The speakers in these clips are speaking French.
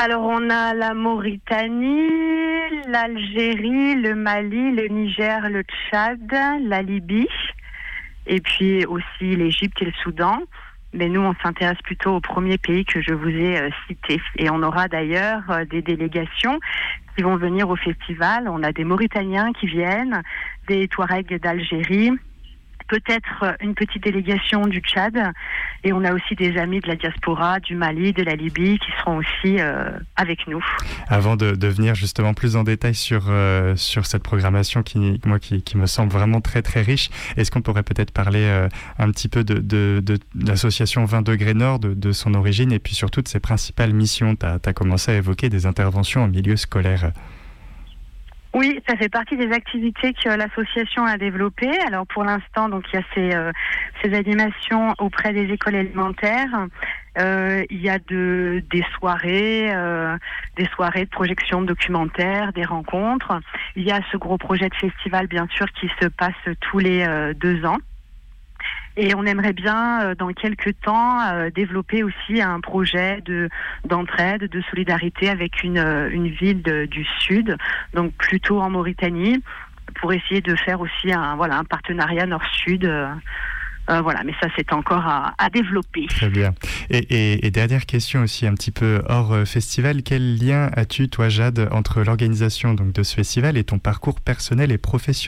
Alors, on a la Mauritanie, l'Algérie, le Mali, le Niger, le Tchad, la Libye, et puis aussi l'Égypte et le Soudan. Mais nous, on s'intéresse plutôt au premier pays que je vous ai cité. Et on aura d'ailleurs des délégations qui vont venir au festival. On a des Mauritaniens qui viennent, des Touaregs d'Algérie, peut-être une petite délégation du Tchad, et on a aussi des amis de la diaspora, du Mali, de la Libye, qui seront aussi avec nous. Avant de venir justement plus en détail sur cette programmation qui me semble vraiment très très riche, est-ce qu'on pourrait peut-être parler un petit peu de l'association 20 degrés Nord, de son origine, et puis surtout de ses principales missions? Tu as commencé à évoquer des interventions en milieu scolaire. Oui, ça fait partie des activités que l'association a développées. Alors pour l'instant, donc il y a ces animations auprès des écoles élémentaires. Il y a des soirées de projection de documentaires, des rencontres. Il y a ce gros projet de festival, bien sûr, qui se passe tous les 2 ans. Et on aimerait bien, dans quelques temps, développer aussi un projet d'entraide, de solidarité avec une ville du Sud, donc plutôt en Mauritanie, pour essayer de faire aussi un partenariat Nord-Sud. Mais ça, c'est encore à développer. Très bien. Et dernière question aussi, un petit peu hors festival. Quel lien as-tu, toi, Jade, entre l'organisation donc, de ce festival et ton parcours personnel et professionnel ?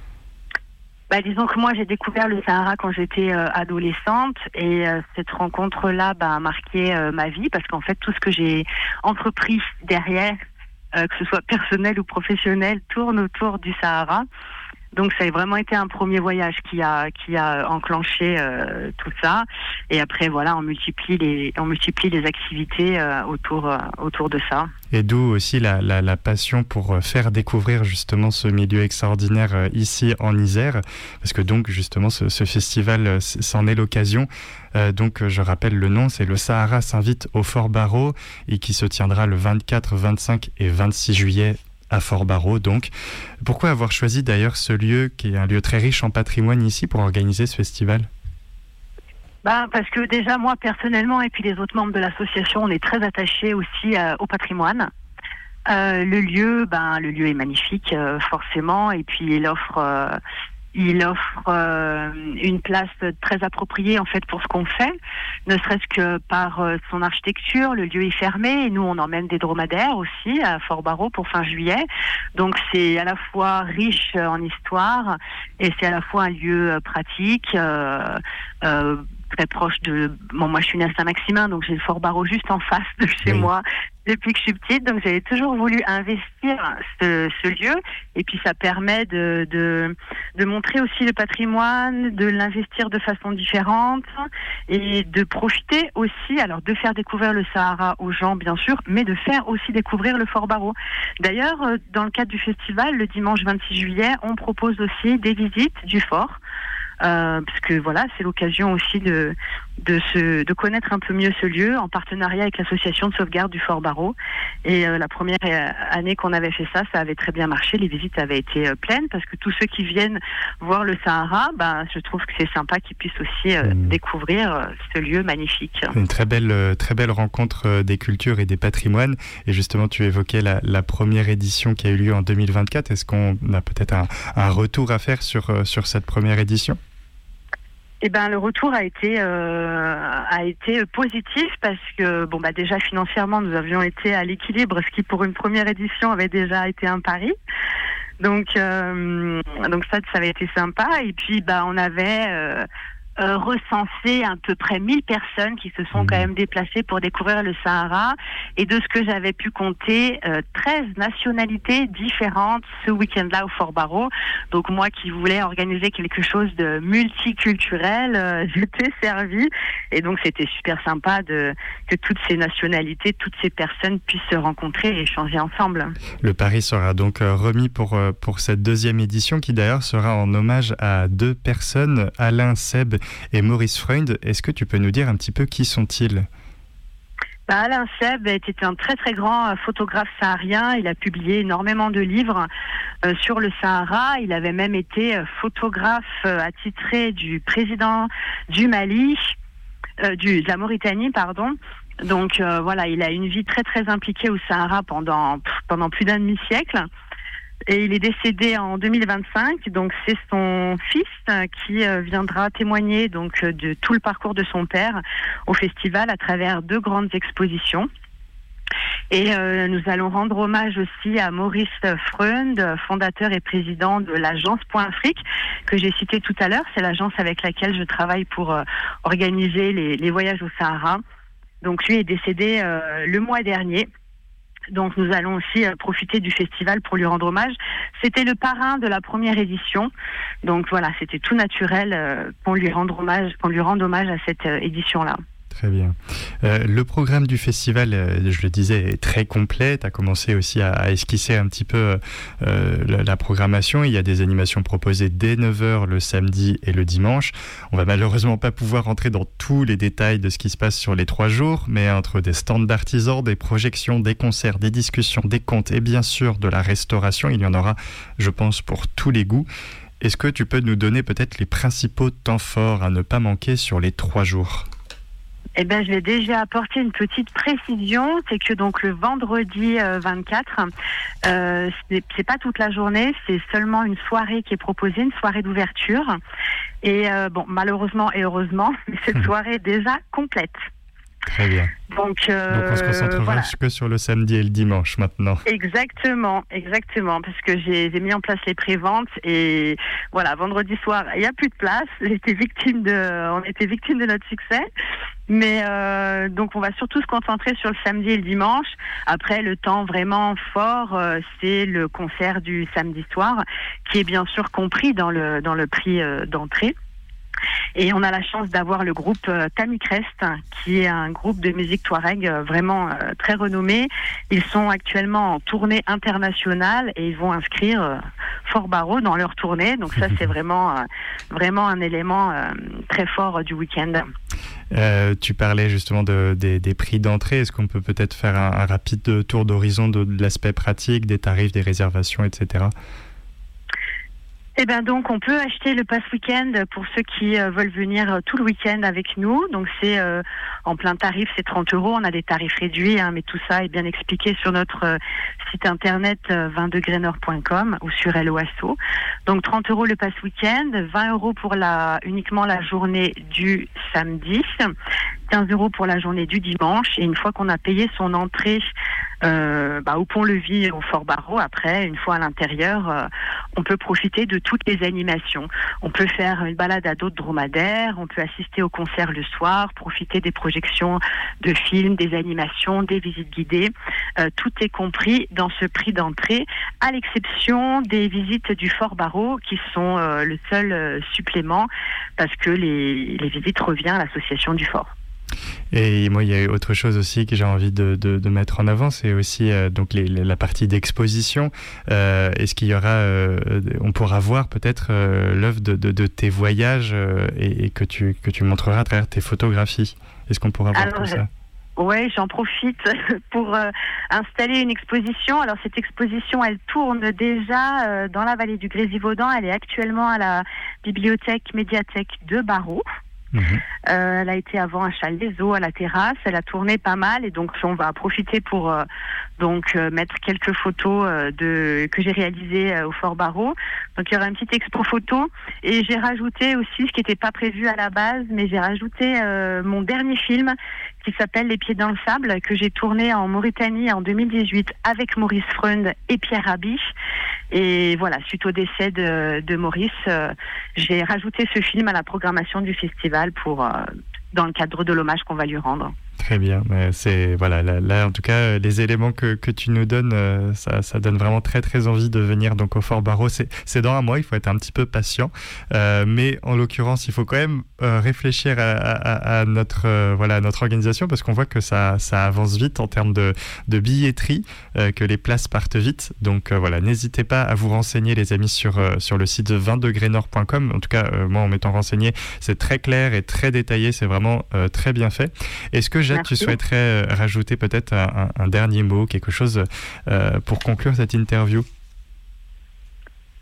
Disons que moi, j'ai découvert le Sahara quand j'étais adolescente, et cette rencontre-là a marqué ma vie, parce qu'en fait, tout ce que j'ai entrepris derrière, que ce soit personnel ou professionnel, tourne autour du Sahara. Donc ça a vraiment été un premier voyage qui a enclenché tout ça, et après on multiplie les activités autour de ça. Et d'où aussi la passion pour faire découvrir justement ce milieu extraordinaire ici en Isère, parce que donc justement ce festival c'en est l'occasion. Donc je rappelle le nom, c'est le Sahara s'invite au Fort Barreau, et qui se tiendra le 24, 25 et 26 juillet à Fort Barreau. Donc, pourquoi avoir choisi d'ailleurs ce lieu qui est un lieu très riche en patrimoine ici pour organiser ce festival ? Parce que déjà moi personnellement, et puis les autres membres de l'association, on est très attachés aussi au patrimoine. Le lieu est magnifique forcément, et puis il offre une place très appropriée en fait pour ce qu'on fait, ne serait-ce que par son architecture. Le lieu est fermé, et nous on emmène des dromadaires aussi à Fort Barreau pour fin juillet, donc c'est à la fois riche en histoire, et c'est à la fois un lieu pratique, très proche de... moi je suis née à Saint-Maximin, donc j'ai le Fort Barreau juste en face de chez moi depuis que je suis petite, donc j'avais toujours voulu investir ce lieu, et puis ça permet de montrer aussi le patrimoine, de l'investir de façon différente, et de profiter aussi, alors de faire découvrir le Sahara aux gens bien sûr, mais de faire aussi découvrir le Fort Barreau. D'ailleurs, dans le cadre du festival, le dimanche 26 juillet, on propose aussi des visites du fort, parce que c'est l'occasion aussi de connaître un peu mieux ce lieu, en partenariat avec l'association de sauvegarde du Fort Barreau. Et la première année qu'on avait fait ça avait très bien marché, les visites avaient été pleines, parce que tous ceux qui viennent voir le Sahara, je trouve que c'est sympa qu'ils puissent aussi découvrir ce lieu magnifique. Une très belle rencontre des cultures et des patrimoines. Et justement, tu évoquais la première édition qui a eu lieu en 2024. Est-ce qu'on a peut-être un retour à faire sur cette première édition ? Le retour a été positif, parce que déjà financièrement nous avions été à l'équilibre, ce qui pour une première édition avait déjà été un pari. Donc ça avait été sympa, et puis on avait recensé à peu près 1000 personnes qui se sont quand même déplacées pour découvrir le Sahara, et de ce que j'avais pu compter, 13 nationalités différentes ce week-end-là au Fort Barreau. Donc moi qui voulais organiser quelque chose de multiculturel, j'étais servie, et donc c'était super sympa que toutes ces nationalités, toutes ces personnes puissent se rencontrer et échanger ensemble. Le pari sera donc remis pour cette deuxième édition, qui d'ailleurs sera en hommage à 2 personnes, Alain Seb et Maurice Freund. Est-ce que tu peux nous dire un petit peu qui sont-ils ? Alain Seb était un très très grand photographe saharien. Il a publié énormément de livres sur le Sahara. Il avait même été photographe attitré du président du Mali, de la Mauritanie, pardon. Donc voilà, il a une vie très très impliquée au Sahara pendant plus d'un demi-siècle. Et il est décédé en 2025, donc c'est son fils qui viendra témoigner donc de tout le parcours de son père au festival à travers 2 grandes expositions. Et nous allons rendre hommage aussi à Maurice Freund, fondateur et président de l'agence Point Afrique, que j'ai cité tout à l'heure. C'est l'agence avec laquelle je travaille pour organiser les voyages au Sahara. Donc lui est décédé le mois dernier. Donc nous allons aussi profiter du festival pour lui rendre hommage. C'était le parrain de la première édition. Donc voilà, c'était tout naturel qu'on lui rende hommage à cette édition-là. Très bien. Le programme du festival, je le disais, est très complet. Tu as commencé aussi à esquisser un petit peu la programmation. Il y a des animations proposées dès 9h le samedi et le dimanche. On va malheureusement pas pouvoir rentrer dans tous les détails de ce qui se passe sur les 3 jours, mais entre des stands d'artisans, des projections, des concerts, des discussions, des contes et bien sûr de la restauration, il y en aura, je pense, pour tous les goûts. Est-ce que tu peux nous donner peut-être les principaux temps forts à ne pas manquer sur les 3 jours ? Eh ben, je vais déjà apporter une petite précision, c'est que donc le vendredi 24, c'est pas toute la journée, c'est seulement une soirée qui est proposée, une soirée d'ouverture. Et malheureusement et heureusement, cette soirée est déjà complète. Très bien. Donc on se concentrera que sur le samedi et le dimanche maintenant. Exactement, parce que j'ai mis en place les préventes et voilà, vendredi soir, il n'y a plus de place. On était victime de notre succès. Mais donc on va surtout se concentrer sur le samedi et le dimanche. Après, le temps vraiment fort, c'est le concert du samedi soir, qui est bien sûr compris dans le prix d'entrée. Et on a la chance d'avoir le groupe Tamikrest, qui est un groupe de musique touareg vraiment très renommé. Ils sont actuellement en tournée internationale et ils vont inscrire Fort Barreau dans leur tournée. Donc ça, c'est vraiment un élément très fort du week-end. Tu parlais justement des prix d'entrée. Est-ce qu'on peut peut-être faire un rapide tour d'horizon de l'aspect pratique, des tarifs, des réservations, etc. Eh bien donc on peut acheter le pass week-end pour ceux qui veulent venir tout le week-end avec nous. Donc c'est en plein tarif, c'est 30 €. On a des tarifs réduits, mais tout ça est bien expliqué sur notre site internet 22grainor.com ou sur LOASO. Donc 30 € le pass week-end, 20 € pour uniquement la journée du samedi, 15 € pour la journée du dimanche. Et une fois qu'on a payé son entrée au Pont-Levis, au Fort Barreau, après, une fois à l'intérieur, on peut profiter de toutes les animations. On peut faire une balade à dos de dromadaire, on peut assister au concert le soir, profiter des projections de films, des animations, des visites guidées. Tout est compris dans ce prix d'entrée, à l'exception des visites du Fort Barreau, qui sont le seul supplément, parce que les visites reviennent à l'association du Fort. Et moi, il y a autre chose aussi que j'ai envie de mettre en avant, c'est aussi donc la partie d'exposition. Est-ce qu'il y aura, on pourra voir peut-être l'œuvre de tes voyages et que tu montreras à travers tes photographies. Est-ce qu'on pourra voir tout ça ? Oui, j'en profite pour installer une exposition. Alors cette exposition, elle tourne déjà dans la vallée du Grésivaudan. Elle est actuellement à la médiathèque de Barreau. Elle a été avant à Challes-des-Eaux, à la terrasse. Elle a tourné pas mal et donc on va profiter pour mettre quelques photos que j'ai réalisées au Fort Barreau. Donc il y aura une petite expo photo et j'ai rajouté aussi ce qui n'était pas prévu à la base, mais j'ai rajouté mon dernier film qui s'appelle Les Pieds dans le Sable, que j'ai tourné en Mauritanie en 2018 avec Maurice Freund et Pierre Rabhi. Et voilà, suite au décès de Maurice, j'ai rajouté ce film à la programmation du festival dans le cadre de l'hommage qu'on va lui rendre. Très bien, c'est voilà là en tout cas les éléments que tu nous donnes, ça donne vraiment très très envie de venir donc au Fort Barreau. C'est dans un mois, il faut être un petit peu patient, mais en l'occurrence il faut quand même réfléchir à notre organisation parce qu'on voit que ça avance vite en termes de billetterie, que les places partent vite. Donc voilà, n'hésitez pas à vous renseigner les amis sur le site 22grainor.com. En tout cas moi en m'étant renseigné, c'est très clair et très détaillé, c'est vraiment très bien fait. Est-ce que Jade, tu souhaiterais rajouter peut-être un dernier mot, quelque chose pour conclure cette interview ?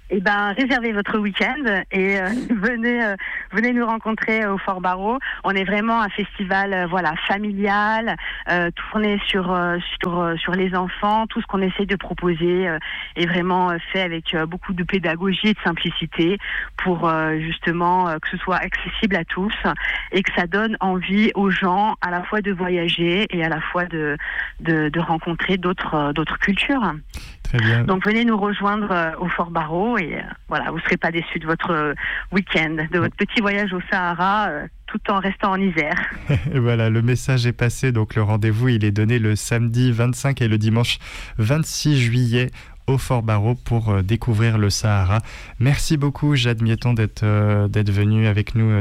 Eh ben, réservez votre week-end et venez nous rencontrer au Fort Barreau. On est vraiment un festival familial, tourné sur les enfants. Tout ce qu'on essaie de proposer est vraiment fait avec beaucoup de pédagogie et de simplicité pour justement que ce soit accessible à tous et que ça donne envie aux gens à la fois de voyager et à la fois de rencontrer d'autres cultures. Très bien. Donc venez nous rejoindre au Fort Barreau et vous ne serez pas déçus de votre week-end, de votre petit voyage au Sahara, tout en restant en Isère. Et voilà, le message est passé. Donc le rendez-vous, il est donné le samedi 25 et le dimanche 26 juillet au Fort Barreau pour découvrir le Sahara. Merci beaucoup, Jade Mieton, d'être venue avec nous